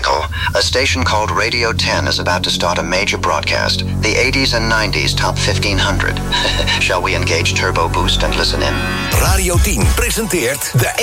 Michael. A station called Radio 10 is about to start a major broadcast. The 80s and 90s Top 1500. Shall we engage Turbo Boost and listen in? Radio 10 presenteert de